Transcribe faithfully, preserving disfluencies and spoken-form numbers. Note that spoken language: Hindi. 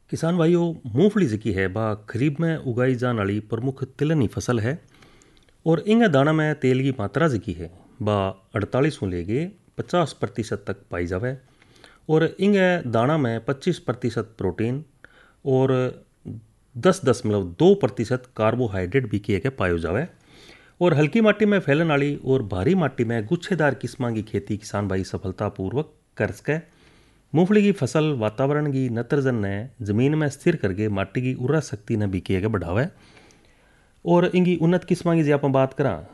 किसान भाइयों, मूंगफली जिकी है बा खरीब में उगाई जाने वाली प्रमुख तिलहनी फसल है। और इंगे दाना में तेल की मात्रा जिकी है बा अड़तालीस में लेके पचास प्रतिशत तक पाई जावे। और इंगे दाना में पच्चीस प्रतिशत प्रोटीन और दस दशमलव दो प्रतिशत कार्बोहाइड्रेट भी किए के पायो जावे। और हल्की माटी में फैलन वाली और भारी माटी में गुच्छेदार किस्मां की खेती किसान भाई सफलतापूर्वक कर सके। मूंगफली की फसल वातावरण की नत्रजन ने जमीन में स्थिर करके माटी की उर्वरा शक्ति ने भी किए के बढ़ावे। और इनकी उन्नत किस्मां की जी आप बात करा